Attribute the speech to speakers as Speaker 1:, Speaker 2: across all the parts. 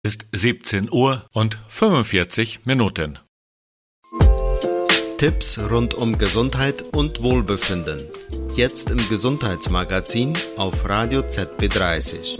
Speaker 1: Ist 17 Uhr und 45 Minuten.
Speaker 2: Tipps rund um Gesundheit und Wohlbefinden. Jetzt im Gesundheitsmagazin auf Radio ZB30.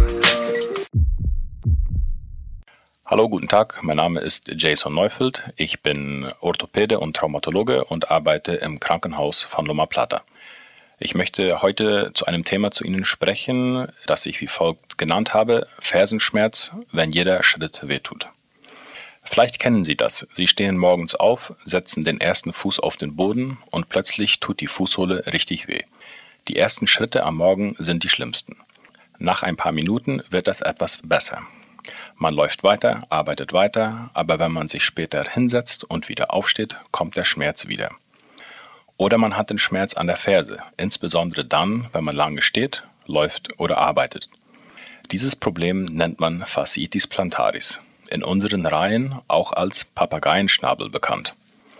Speaker 3: Hallo, guten Tag. Mein Name ist Jason Neufeld. Ich bin Orthopäde und Traumatologe und arbeite im Krankenhaus von Loma Plata. Ich möchte heute zu einem Thema zu Ihnen sprechen, das ich wie folgt genannt habe: Fersenschmerz, wenn jeder Schritt wehtut. Vielleicht kennen Sie das. Sie stehen morgens auf, setzen den ersten Fuß auf den Boden und plötzlich tut die Fußsohle richtig weh. Die ersten Schritte am Morgen sind die schlimmsten. Nach ein paar Minuten wird das etwas besser. Man läuft weiter, arbeitet weiter, aber wenn man sich später hinsetzt und wieder aufsteht, kommt der Schmerz wieder. Oder man hat den Schmerz an der Ferse, insbesondere dann, wenn man lange steht, läuft oder arbeitet. Dieses Problem nennt man Fasciitis plantaris, in unseren Reihen auch als Papageienschnabel bekannt.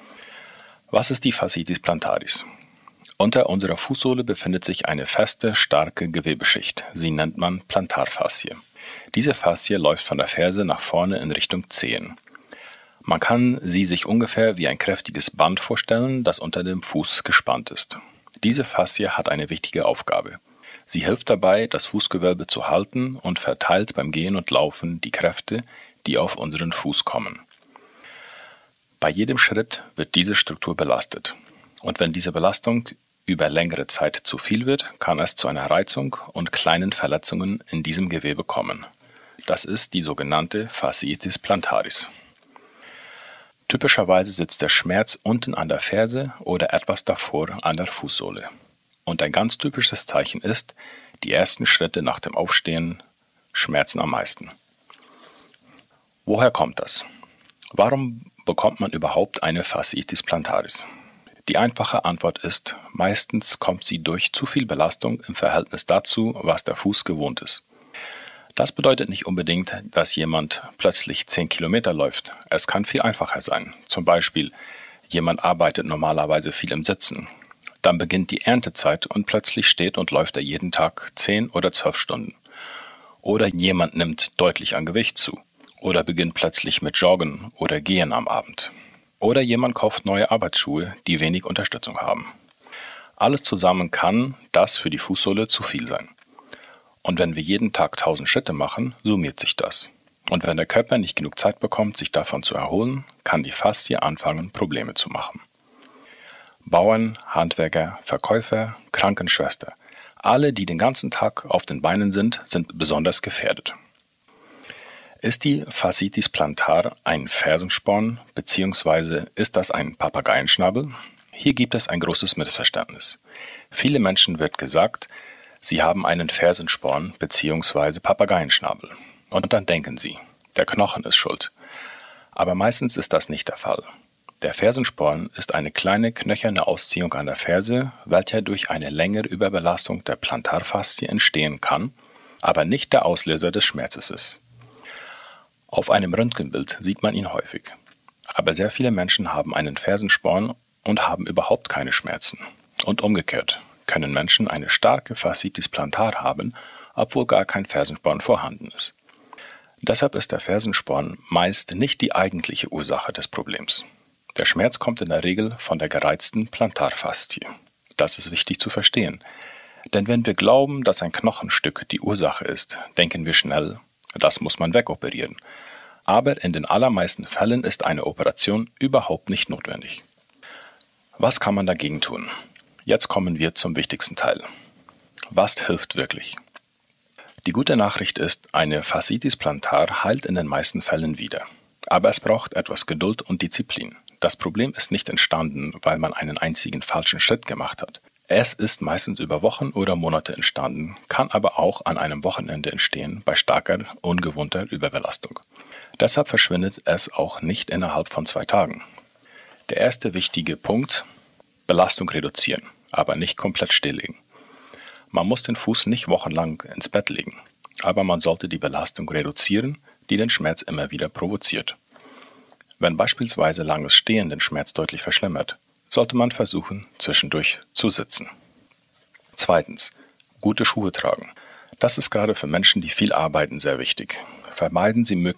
Speaker 3: Was ist die Fasciitis plantaris? Unter unserer Fußsohle befindet sich eine feste, starke Gewebeschicht. Sie nennt man Plantarfaszie. Diese Faszie läuft von der Ferse nach vorne in Richtung Zehen. Man kann sie sich ungefähr wie ein kräftiges Band vorstellen, das unter dem Fuß gespannt ist. Diese Faszie hat eine wichtige Aufgabe. Sie hilft dabei, das Fußgewölbe zu halten und verteilt beim Gehen und Laufen die Kräfte, die auf unseren Fuß kommen. Bei jedem Schritt wird diese Struktur belastet. Und wenn diese Belastung über längere Zeit zu viel wird, kann es zu einer Reizung und kleinen Verletzungen in diesem Gewebe kommen. Das ist die sogenannte Fasciitis plantaris. Typischerweise sitzt der Schmerz unten an der Ferse oder etwas davor an der Fußsohle. Und ein ganz typisches Zeichen ist, die ersten Schritte nach dem Aufstehen schmerzen am meisten. Woher kommt das? Warum bekommt man überhaupt eine Fasciitis plantaris? Die einfache Antwort ist, meistens kommt sie durch zu viel Belastung im Verhältnis dazu, was der Fuß gewohnt ist. Das bedeutet nicht unbedingt, dass jemand plötzlich 10 Kilometer läuft. Es kann viel einfacher sein. Zum Beispiel, jemand arbeitet normalerweise viel im Sitzen. Dann beginnt die Erntezeit und plötzlich steht und läuft er jeden Tag 10 oder 12 Stunden. Oder jemand nimmt deutlich an Gewicht zu. Oder beginnt plötzlich mit Joggen oder Gehen am Abend. Oder jemand kauft neue Arbeitsschuhe, die wenig Unterstützung haben. Alles zusammen kann das für die Fußsohle zu viel sein. Und wenn wir jeden Tag 1000 Schritte machen, summiert sich das. Und wenn der Körper nicht genug Zeit bekommt, sich davon zu erholen, kann die Faszie anfangen, Probleme zu machen. Bauern, Handwerker, Verkäufer, Krankenschwester, alle, die den ganzen Tag auf den Beinen sind besonders gefährdet. Ist die Fasciitis plantar ein Fersensporn bzw. ist das ein Papageienschnabel? Hier gibt es ein großes Missverständnis. Viele Menschen wird gesagt, sie haben einen Fersensporn bzw. Papageienschnabel. Und dann denken sie, der Knochen ist schuld. Aber meistens ist das nicht der Fall. Der Fersensporn ist eine kleine knöcherne Ausziehung an der Ferse, welche durch eine längere Überbelastung der Plantarfaszie entstehen kann, aber nicht der Auslöser des Schmerzes ist. Auf einem Röntgenbild sieht man ihn häufig. Aber sehr viele Menschen haben einen Fersensporn und haben überhaupt keine Schmerzen. Und umgekehrt können Menschen eine starke Fasciitis plantar haben, obwohl gar kein Fersensporn vorhanden ist. Deshalb ist der Fersensporn meist nicht die eigentliche Ursache des Problems. Der Schmerz kommt in der Regel von der gereizten Plantarfaszie. Das ist wichtig zu verstehen. Denn wenn wir glauben, dass ein Knochenstück die Ursache ist, denken wir schnell, das muss man wegoperieren. Aber in den allermeisten Fällen ist eine Operation überhaupt nicht notwendig. Was kann man dagegen tun? Jetzt kommen wir zum wichtigsten Teil. Was hilft wirklich? Die gute Nachricht ist, eine Fasciitis plantar heilt in den meisten Fällen wieder. Aber es braucht etwas Geduld und Disziplin. Das Problem ist nicht entstanden, weil man einen einzigen falschen Schritt gemacht hat. Es ist meistens über Wochen oder Monate entstanden, kann aber auch an einem Wochenende entstehen bei starker, ungewohnter Überbelastung. Deshalb verschwindet es auch nicht innerhalb von 2 Tagen. Der erste wichtige Punkt: Belastung reduzieren, aber nicht komplett stilllegen. Man muss den Fuß nicht wochenlang ins Bett legen, aber man sollte die Belastung reduzieren, die den Schmerz immer wieder provoziert. Wenn beispielsweise langes Stehen den Schmerz deutlich verschlimmert, sollte man versuchen, zwischendurch zu sitzen. Zweitens, gute Schuhe tragen. Das ist gerade für Menschen, die viel arbeiten, sehr wichtig. vermeiden Sie